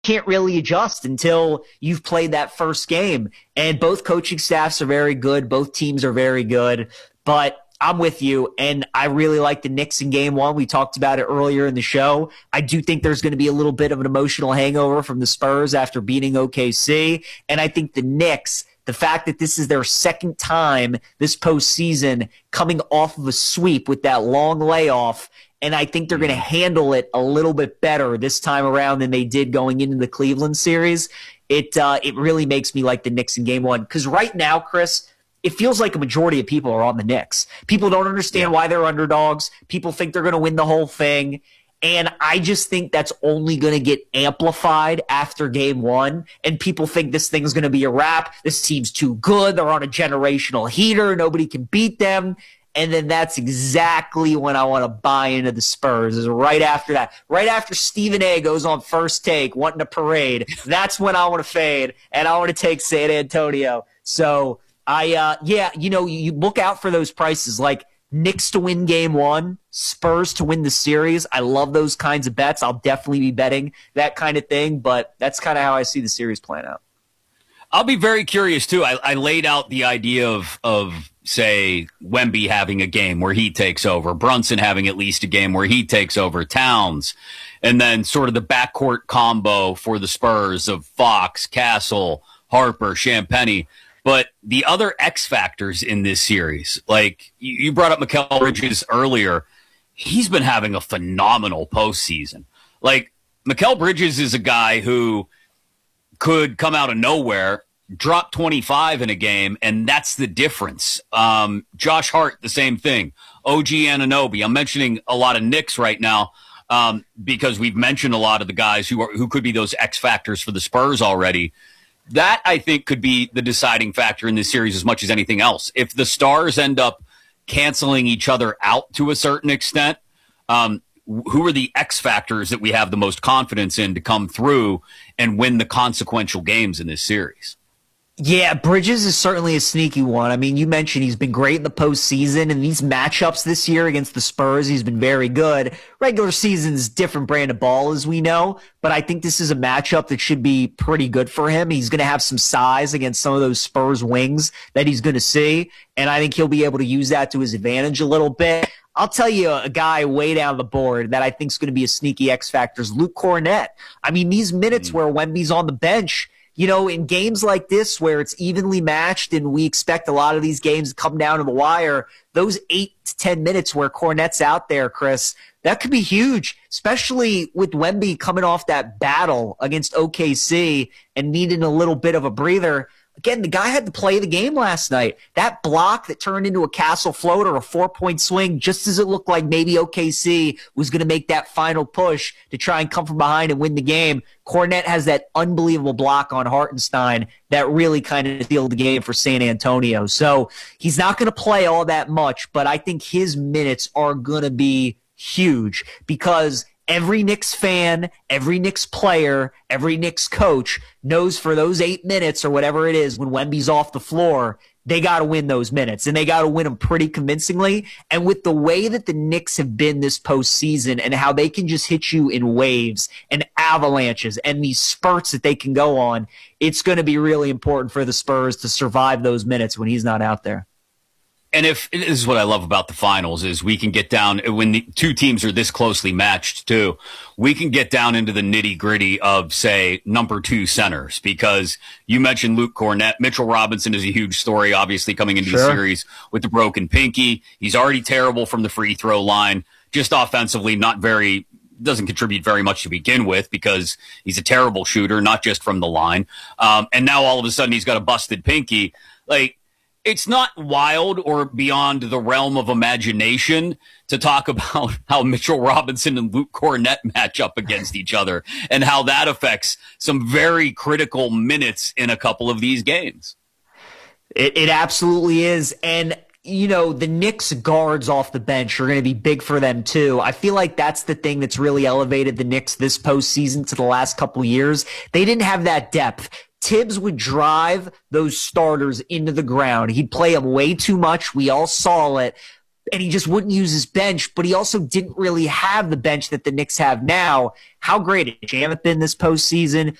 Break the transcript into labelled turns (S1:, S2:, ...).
S1: can't really adjust until you've played that first game. And both coaching staffs are very good. Both teams are very good. But I'm with you, and I really like the Knicks in game one. We talked about it earlier in the show. I do think there's going to be a little bit of an emotional hangover from the Spurs after beating OKC. And I think the Knicks, the fact that this is their second time this postseason coming off of a sweep with that long layoff, and I think they're going to handle it a little bit better this time around than they did going into the Cleveland series. It really makes me like the Knicks in game one. Because right now, Chris, it feels like a majority of people are on the Knicks. People don't understand why they're underdogs. People think they're going to win the whole thing. And I just think that's only going to get amplified after game one. And people think this thing's going to be a wrap. This team's too good. They're on a generational heater. Nobody can beat them. And then that's exactly when I want to buy into the Spurs, is right after that. Right after Stephen A goes on First Take wanting a parade, that's when I want to fade, and I want to take San Antonio. So, you look out for those prices, like Knicks to win game one, Spurs to win the series. I love those kinds of bets. I'll definitely be betting that kind of thing, but that's kind of how I see the series playing out.
S2: I'll be very curious, too. I laid out the idea of, say, Wemby having a game where he takes over, Brunson having at least a game where he takes over, Towns, and then sort of the backcourt combo for the Spurs of Fox, Castle, Harper, Champagnie. But the other X factors in this series, like you brought up Mikal Bridges earlier, he's been having a phenomenal postseason. Like, Mikal Bridges is a guy who could come out of nowhere, drop 25 in a game, and that's the difference. Josh Hart, the same thing. OG Anunoby. I'm mentioning a lot of Knicks right now because we've mentioned a lot of the guys who could be those X factors for the Spurs already. That, I think, could be the deciding factor in this series as much as anything else. If the stars end up canceling each other out to a certain extent, who are the X factors that we have the most confidence in to come through and win the consequential games in this series?
S1: Yeah, Bridges is certainly a sneaky one. I mean, you mentioned he's been great in the postseason, and these matchups this year against the Spurs, he's been very good. Regular season's different brand of ball, as we know, but I think this is a matchup that should be pretty good for him. He's going to have some size against some of those Spurs wings that he's going to see, and I think he'll be able to use that to his advantage a little bit. I'll tell you a guy way down the board that I think is going to be a sneaky X factor is Luke Kornet. I mean, these minutes where Wemby's on the bench, you know, in games like this where it's evenly matched and we expect a lot of these games to come down to the wire, those 8 to 10 minutes where Kornet's out there, Chris, that could be huge, especially with Wemby coming off that battle against OKC and needing a little bit of a breather. Again, the guy had to play the game last night. That block that turned into a Castle floater, a 4-point swing, just as it looked like maybe OKC was going to make that final push to try and come from behind and win the game. Kornet has that unbelievable block on Hartenstein that really kind of sealed the game for San Antonio. So he's not going to play all that much, but I think his minutes are going to be huge because every Knicks fan, every Knicks player, every Knicks coach knows for those 8 minutes or whatever it is when Wemby's off the floor, they got to win those minutes, and they got to win them pretty convincingly. And with the way that the Knicks have been this postseason and how they can just hit you in waves and avalanches and these spurts that they can go on, it's going to be really important for the Spurs to survive those minutes when he's not out there.
S2: And this is what I love about the finals is we can get down when the two teams are this closely matched too. We can get down into the nitty gritty of, say, number 2 centers, because you mentioned Luke Kornet. Mitchell Robinson is a huge story, obviously coming into the series with the broken pinky. He's already terrible from the free throw line, just offensively, doesn't contribute very much to begin with because he's a terrible shooter, not just from the line. And now all of a sudden he's got a busted pinky. Like, it's not wild or beyond the realm of imagination to talk about how Mitchell Robinson and Luke Kornet match up against each other and how that affects some very critical minutes in a couple of these games.
S1: It absolutely is. And, you know, the Knicks guards off the bench are going to be big for them too. I feel like that's the thing that's really elevated the Knicks this postseason to the last couple of years. They didn't have that depth. Tibbs would drive those starters into the ground. He'd play them way too much. We all saw it. and he just wouldn't use his bench, but he also didn't really have the bench that the Knicks have now. How great has Shamet been this postseason?